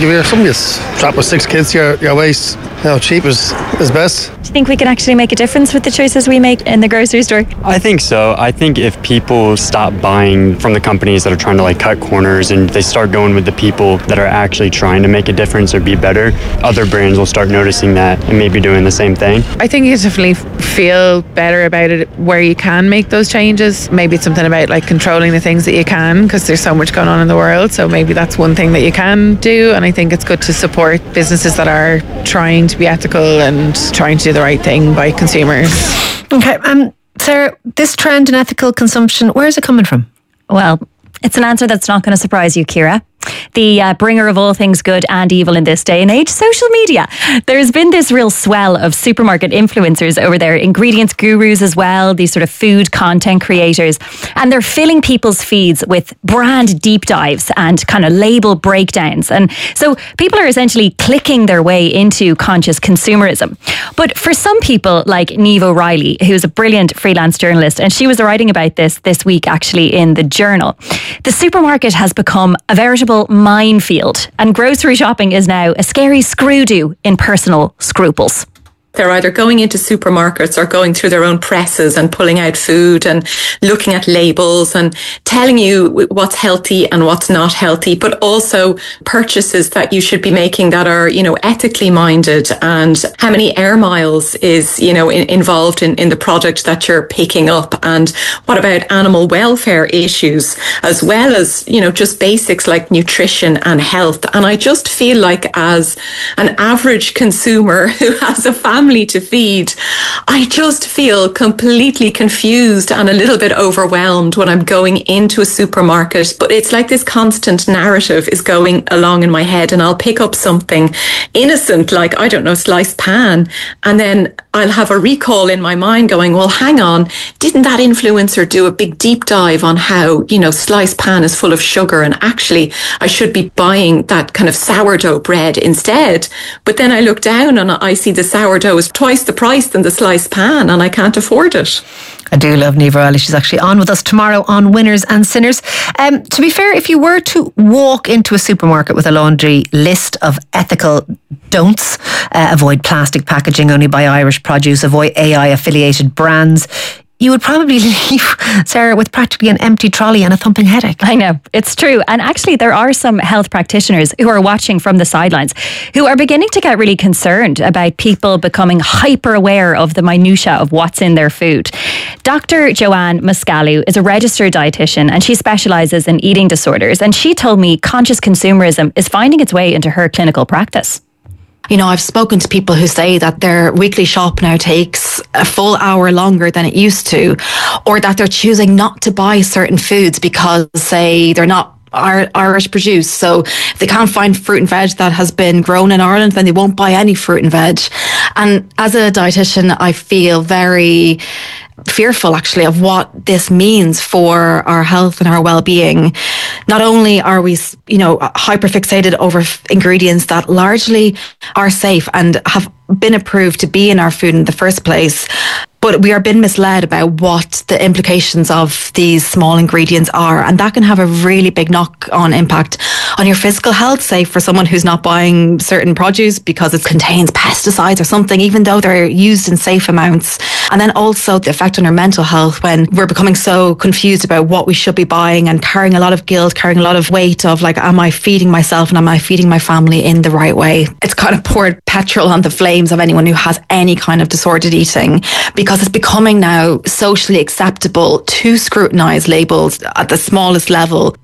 give you some just drop with 6 kids to your waist. Cheap is best. Do you think we can actually make a difference with the choices we make in the grocery store? I think so. I think if people stop buying from the companies that are trying to cut corners and they start going with the people that are actually trying to make a difference or be better, other brands will start noticing that and maybe doing the same thing. I think you definitely feel better about it where you can make those changes. Maybe it's something about controlling the things that you can, because there's so much going on in the world. So maybe that's one thing that you can do. And I think it's good to support businesses that are trying to be ethical and trying to do the right thing by consumers. Okay, Sarah, this trend in ethical consumption, where is it coming from? Well, it's an answer that's not going to surprise you, Ciara. The bringer of all things good and evil in this day and age, social media. There's been this real swell of supermarket influencers over there, ingredients gurus as well, these sort of food content creators, and they're filling people's feeds with brand deep dives and kind of label breakdowns. And so people are essentially clicking their way into conscious consumerism. But for some people like Niamh O'Reilly, who's a brilliant freelance journalist, and she was writing about this week actually in the Journal, the supermarket has become a veritable minefield, and grocery shopping is now a scary screw-do in personal scruples. They're either going into supermarkets or going through their own presses and pulling out food and looking at labels and telling you what's healthy and what's not healthy, but also purchases that you should be making that are, ethically minded, and how many air miles is, involved in the product that you're picking up, and what about animal welfare issues, as well as, just basics like nutrition and health. And I just feel like, as an average consumer who has a family to feed, I just feel completely confused and a little bit overwhelmed when I'm going into a supermarket. But it's like this constant narrative is going along in my head, and I'll pick up something innocent like, I don't know, sliced pan, and then I'll have a recall in my mind going, well, hang on, didn't that influencer do a big deep dive on how, sliced pan is full of sugar, and actually I should be buying that kind of sourdough bread instead? But then I look down and I see the sourdough is twice the price than the sliced pan, and I can't afford it. I do love Niamh O'Reilly. She's actually on with us tomorrow on Winners and Sinners. To be fair, if you were to walk into a supermarket with a laundry list of ethical don'ts, avoid plastic packaging, only buy Irish produce, avoid AI affiliated brands, you would probably leave, Sarah, with practically an empty trolley and a thumping headache. I know, it's true. And actually there are some health practitioners who are watching from the sidelines who are beginning to get really concerned about people becoming hyper aware of the minutiae of what's in their food. Dr. Joanne Muscalu is a registered dietitian, and she specialises in eating disorders. And she told me conscious consumerism is finding its way into her clinical practice. I've spoken to people who say that their weekly shop now takes a full hour longer than it used to, or that they're choosing not to buy certain foods because, say, they're not Irish produce. So if they can't find fruit and veg that has been grown in Ireland, then they won't buy any fruit and veg. And as a dietitian, I feel very fearful actually of what this means for our health and our well-being. Not only are we, hyper fixated over ingredients that largely are safe and have been approved to be in our food in the first place, but we are being misled about what the implications of these small ingredients are. And that can have a really big knock-on impact on your physical health, say for someone who's not buying certain produce because it contains pesticides or something, even though they're used in safe amounts. And then also the effect on our mental health when we're becoming so confused about what we should be buying and carrying a lot of guilt, carrying a lot of weight of like, am I feeding myself and am I feeding my family in the right way? It's kind of poured petrol on the flames of anyone who has any kind of disordered eating, because it's becoming now socially acceptable to scrutinise labels at the smallest level,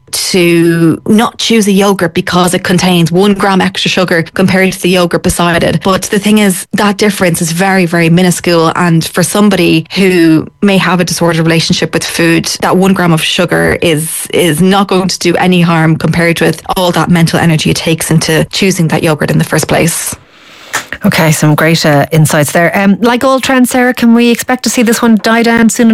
to not choose a yogurt because it contains 1 gram extra sugar compared to the yogurt beside it. But the thing is, that difference is very, very minuscule. And for somebody who may have a disordered relationship with food, that 1 gram of sugar is not going to do any harm compared with all that mental energy it takes into choosing that yogurt in the first place. Okay, some great insights there. Like all trends, Sarah, can we expect to see this one die down soon enough?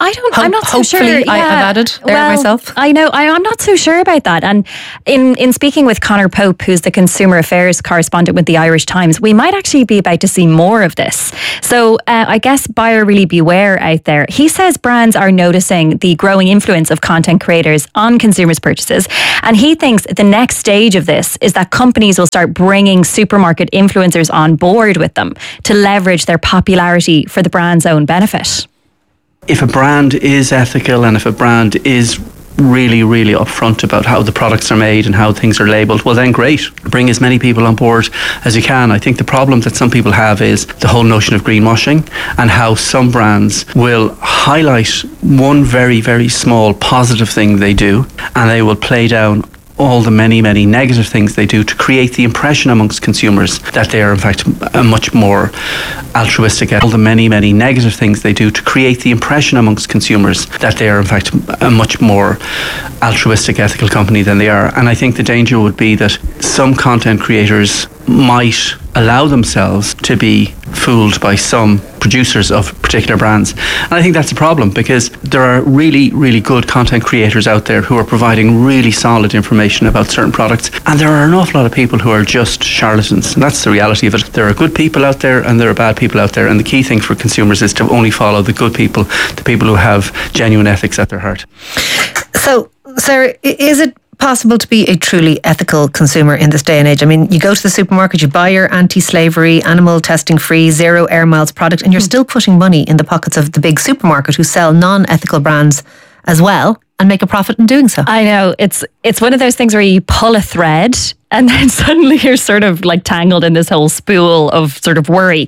I'm not so sure. Hopefully I've added there myself. I know. I'm not so sure about that. And in speaking with Conor Pope, who's the consumer affairs correspondent with the Irish Times, we might actually be about to see more of this. So I guess buyer really beware out there. He says brands are noticing the growing influence of content creators on consumers' purchases. And he thinks the next stage of this is that companies will start bringing supermarket influencers on board with them to leverage their popularity for the brand's own benefit. If a brand is ethical and if a brand is really, really upfront about how the products are made and how things are labelled, well then great. Bring as many people on board as you can. I think the problem that some people have is the whole notion of greenwashing and how some brands will highlight one very, very small positive thing they do and they will play down all the many, many negative things they do to create the impression amongst consumers that they are in fact a much more altruistic. All the many, many negative things they do to create the impression amongst consumers that they are in fact a much more altruistic, ethical company than they are. And I think the danger would be that some content creators might allow themselves to be fooled by some producers of particular brands. And I think that's a problem because there are really, really good content creators out there who are providing really solid information about certain products. And there are an awful lot of people who are just charlatans. And that's the reality of it. There are good people out there and there are bad people out there. And the key thing for consumers is to only follow the good people, the people who have genuine ethics at their heart. So, Sarah, is it possible to be a truly ethical consumer in this day and age? I mean, you go to the supermarket, you buy your anti-slavery, animal testing free, 0 air miles product, and you're still putting money in the pockets of the big supermarket who sell non-ethical brands as well and make a profit in doing so. I know. It's one of those things where you pull a thread and then suddenly you're sort of like tangled in this whole spool of sort of worry.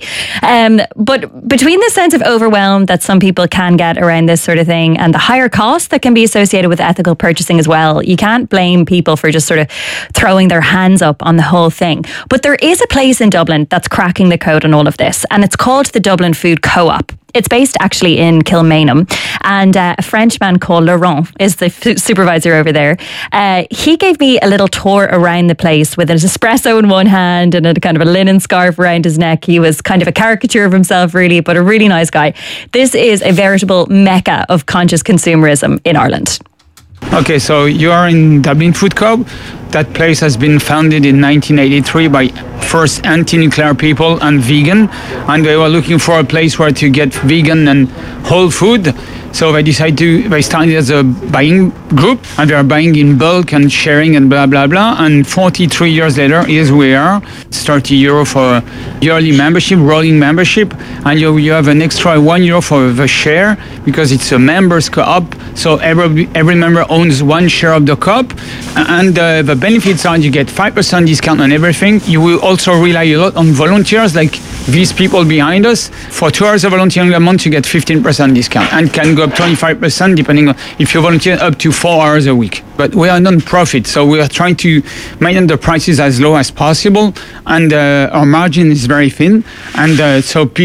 But between the sense of overwhelm that some people can get around this sort of thing and the higher cost that can be associated with ethical purchasing as well, you can't blame people for just sort of throwing their hands up on the whole thing. But there is a place in Dublin that's cracking the code on all of this, and it's called the Dublin Food Co-op. It's based actually in Kilmainham, and a Frenchman called Laurent is the supervisor over there. He gave me a little tour around the place with an espresso in one hand and a kind of a linen scarf around his neck. He was kind of a caricature of himself, really, but a really nice guy. This is a veritable mecca of conscious consumerism in Ireland. Okay, so you are in Dublin Food Co-op. That place has been founded in 1983 by first anti-nuclear people and vegan, and they were looking for a place where to get vegan and whole food. So they started as a buying group, and they are buying in bulk and sharing and blah, blah, blah. And 43 years later, here we are. It's €30 for yearly membership, rolling membership. And you have an extra €1 for the share because it's a members co-op. So every member owns one share of the co-op. And the benefits are you get 5% discount on everything. You will also rely a lot on volunteers like these people behind us. For 2 hours of volunteering a month, you get 15% discount and can go up 25% depending on if you volunteer up to 4 hours a week. But we are non-profit, so we are trying to maintain the prices as low as possible, and our margin is very thin, and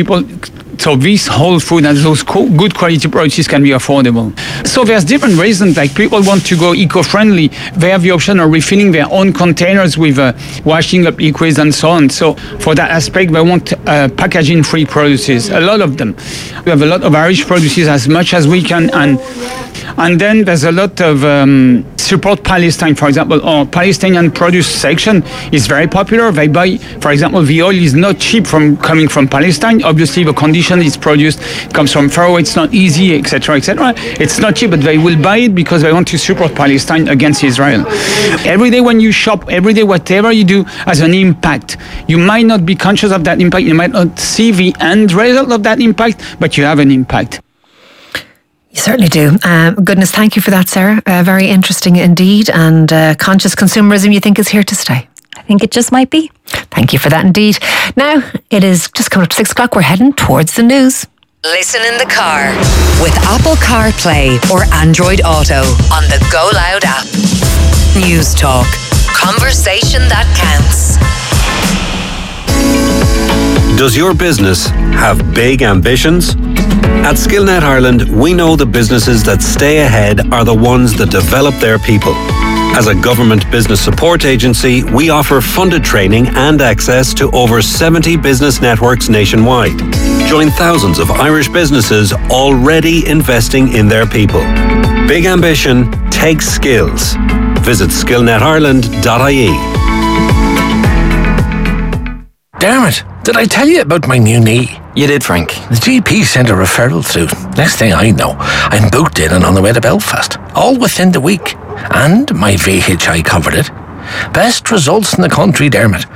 so this whole food and those good quality products can be affordable. So there's different reasons, like people want to go eco-friendly. They have the option of refilling their own containers with washing up liquids and so on. So for that aspect, they want packaging-free produces, a lot of them. We have a lot of Irish produces as much as we can, and then there's a lot of support Palestine, for example. Our Palestinian produce section is very popular. They buy, for example, the oil is not cheap coming from Palestine. Obviously, the condition it's produced comes from Pharaoh. It's not easy, etc., etc. It's not cheap, but they will buy it because they want to support Palestine against Israel. Every day when you shop, every day whatever you do has an impact. You might not be conscious of that impact. You might not see the end result of that impact, but you have an impact. You certainly do. Goodness, thank you for that, Sarah. Very interesting indeed. And conscious consumerism, you think, is here to stay? I think it just might be. Thank you for that indeed. Now, it is just coming up to 6 o'clock. We're heading towards the news. Listen in the car with Apple CarPlay or Android Auto on the Go Loud app. News Talk. Conversation that counts. Does your business have big ambitions? At Skillnet Ireland, we know the businesses that stay ahead are the ones that develop their people. As a government business support agency, we offer funded training and access to over 70 business networks nationwide. Join thousands of Irish businesses already investing in their people. Big ambition takes skills. Visit skillnetireland.ie. Dermot, did I tell you about my new knee? You did, Frank. The GP sent a referral through. Next thing I know, I'm booked in and on the way to Belfast. All within the week. And my VHI covered it. Best results in the country, Dermot.